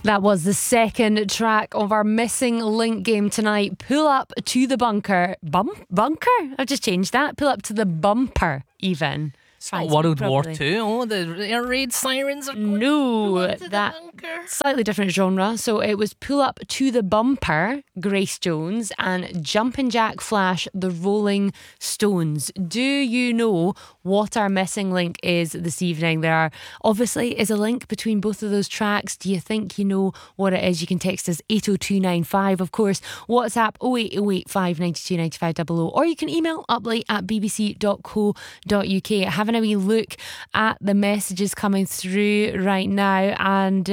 That was the second track of our Missing Link game tonight. Pull Up to the Bunker. Bunker? I've just changed that. Pull Up to the Bumper, even. It's not World War II. Oh, the air raid sirens are going. No, that slightly different genre. So it was Pull Up to the Bumper, Grace Jones, and Jumpin' Jack Flash, the Rolling Stones. Do you know what our missing link is this evening? There obviously is a link between both of those tracks. Do you think you know what it is? You can text us 80295, of course. WhatsApp 0808 592 9500, or you can email uplate@bbc.co.uk. Having a wee look at the messages coming through right now, and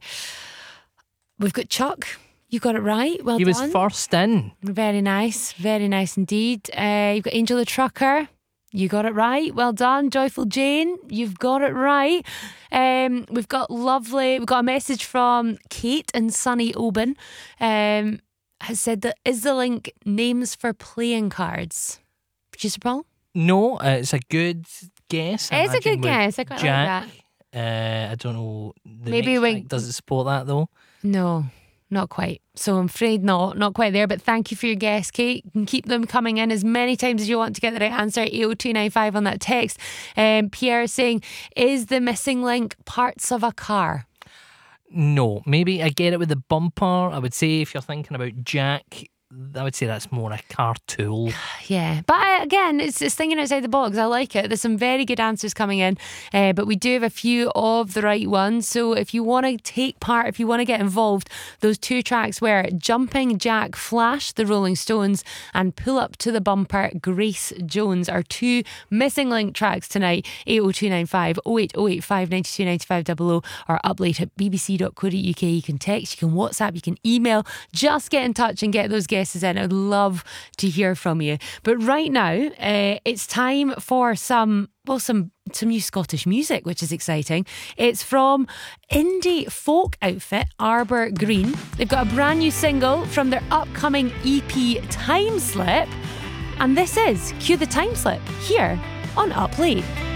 we've got Chuck. You got it right. Well done. He was first in. Very nice indeed. You've got Angel the Trucker. You got it right. Well done. Joyful Jane, you've got it right. We've got a message from Kate and Sunny Oban. Has said that is the link names for playing cards. Producer Paul? No, it's a good guess. It's a good guess. I quite Jack, like that. I don't know. Does it support that though? No, not quite. So I'm afraid not quite there. But thank you for your guess, Kate. You can keep them coming in as many times as you want to get the right answer. 80295 on that text. Pierre is saying, is the missing link parts of a car? No, maybe I get it with the bumper. I would say if you're thinking about Jack, I would say that's more a car tool. Yeah, but again, it's thinking outside the box. I like it. There's some very good answers coming in, but we do have a few of the right ones. So if you want to take part, if you want to get involved, those two tracks were Jumping Jack Flash, the Rolling Stones, and Pull Up to the Bumper, Grace Jones, are two missing link tracks tonight. 80295 0808 592 9500 or uplate@bbc.co.uk. You can text, you can WhatsApp, you can email. Just get in touch and get those guesses in. I'd love to hear from you. But right now, it's time for some new Scottish music, which is exciting. It's from indie folk outfit Arbor Green. They've got a brand new single from their upcoming EP Time Slip, and this is Cue the Time Slip here on Up Late.